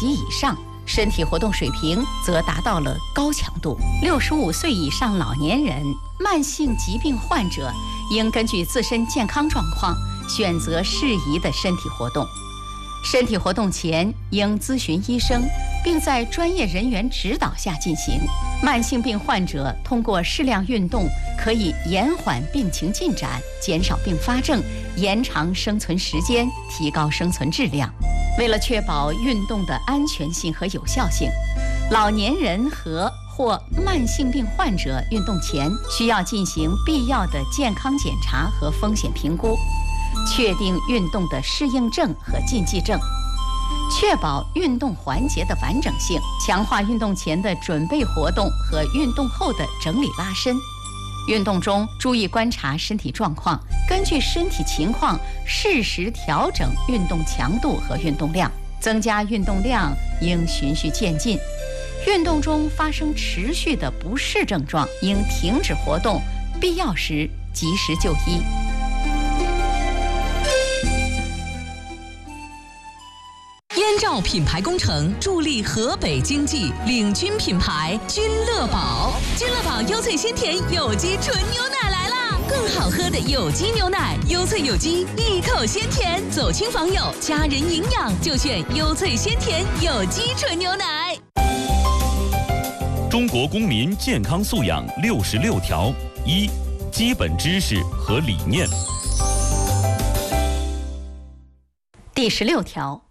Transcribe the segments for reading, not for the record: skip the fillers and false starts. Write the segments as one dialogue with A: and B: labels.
A: 及以上，身体活动水平则达到了高强度。65岁以上老年人、慢性疾病患者应根据自身健康状况选择适宜的身体活动。身体活动前应咨询医生，并在专业人员指导下进行。慢性病患者通过适量运动，可以延缓病情进展，减少并发症，延长生存时间，提高生存质量。为了确保运动的安全性和有效性，老年人或慢性病患者运动前需要进行必要的健康检查和风险评估，确定运动的适应症和禁忌症，确保运动环节的完整性，强化运动前的准备活动和运动后的整理拉伸。运动中注意观察身体状况，根据身体情况适时调整运动强度和运动量，增加运动量应循序渐进。运动中发生持续的不适症状，应停止活动，必要时及时就医。
B: 燕赵品牌工程助力河北经济，领军品牌君乐宝。君乐宝优萃鲜甜有机纯牛奶来啦！更好喝的有机牛奶，优萃有机，一口鲜甜，走亲访友，家人营养就选优萃鲜甜有机纯牛奶。
C: 中国公民健康素养66条：1、基本知识和理念。
A: 第16条。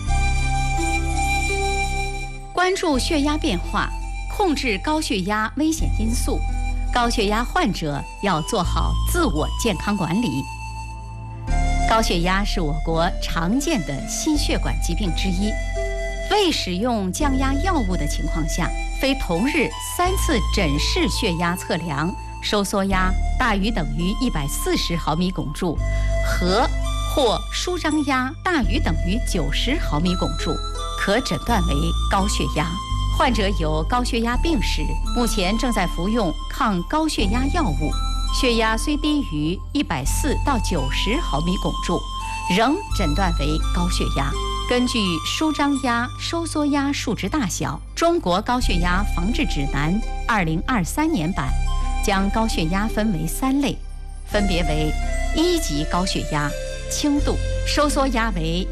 A: 关注血压变化，控制高血压危险因素。高血压患者要做好自我健康管理。高血压是我国常见的心血管疾病之一。未使用降压药物的情况下，非同日3次诊室血压测量，收缩压大于等于140毫米汞柱，或舒张压大于等于90毫米汞柱，可诊断为高血压。患者有高血压病史，目前正在服用抗高血压药物，血压虽低于140到90毫米汞柱，仍诊断为高血压。根据舒张压、收缩压数值大小，中国高血压防治指南2023年版将高血压分为3类，分别为1级高血压，轻度，收缩压为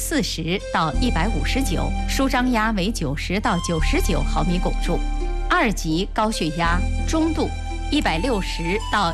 A: 140到159，舒张压为90到99毫米汞柱；2级高血压，中度，160到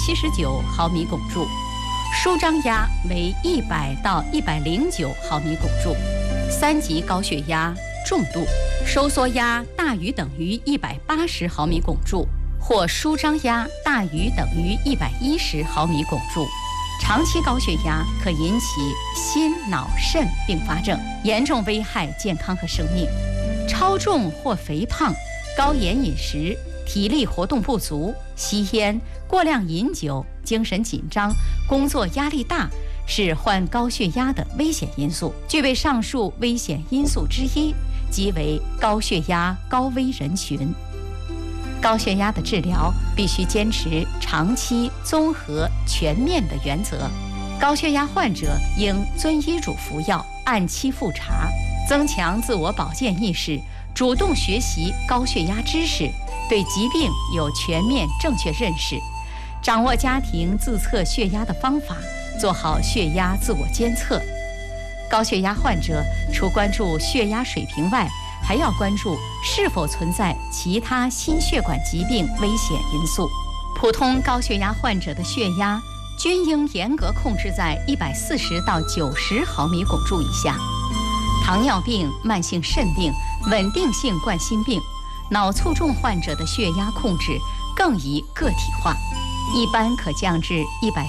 A: 179毫米汞柱，舒张压为100到109毫米汞柱；3级高血压，重度，收缩压大于等于180毫米汞柱，或舒张压大于等于110毫米汞柱。长期高血压可引起心、脑、肾并发症，严重危害健康和生命。超重或肥胖、高盐饮食、体力活动不足、吸烟、过量饮酒、精神紧张、工作压力大是患高血压的危险因素。具备上述危险因素之一，即为高血压高危人群。高血压的治疗必须坚持长期、综合、全面的原则。高血压患者应遵医嘱服药，按期复查，增强自我保健意识，主动学习高血压知识，对疾病有全面正确认识，掌握家庭自测血压的方法，做好血压自我监测。高血压患者除关注血压水平外，还要关注是否存在其他心血管疾病危险因素。普通高血压患者的血压均应严格控制在140到90毫米汞柱以下。糖尿病、慢性肾病、稳定性冠心病、脑卒中患者的血压控制更宜个体化，一般可降至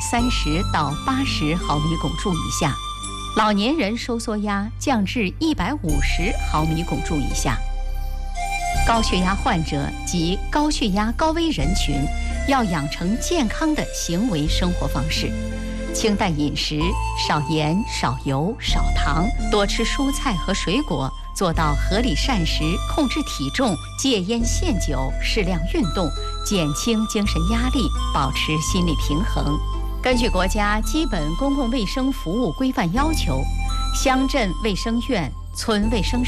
A: 130到80毫米汞柱以下。老年人收缩压降至150毫米汞柱以下。高血压患者及高血压高危人群要养成健康的行为生活方式，清淡饮食，少盐、少油、少糖，多吃蔬菜和水果，做到合理膳食，控制体重，戒烟限酒，适量运动，减轻精神压力，保持心理平衡。根据国家基本公共卫生服务规范要求，乡镇卫生院、村卫生